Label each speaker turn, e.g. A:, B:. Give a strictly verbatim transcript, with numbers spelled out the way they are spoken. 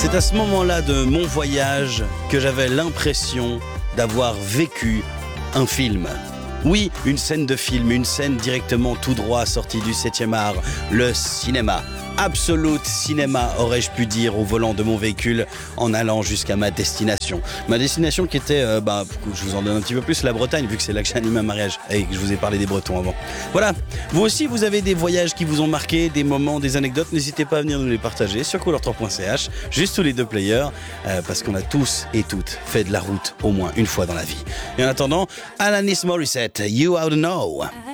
A: C'est à ce moment-là de mon voyage que j'avais l'impression d'avoir vécu un film. Oui, une scène de film, une scène directement tout droit sortie du septième art, le cinéma. Absolute cinéma, aurais-je pu dire au volant de mon véhicule en allant jusqu'à ma destination. Ma destination qui était, euh, bah, je vous en donne un petit peu plus, la Bretagne, vu que c'est là que j'ai animé un mariage et que je vous ai parlé des Bretons avant. Voilà, vous aussi vous avez des voyages qui vous ont marqué, des moments, des anecdotes, n'hésitez pas à venir nous les partager sur couleur trois point c h, juste tous les deux players, euh, parce qu'on a tous et toutes fait de la route au moins une fois dans la vie. Et en attendant, Alanis Morissette, You Ought to Know.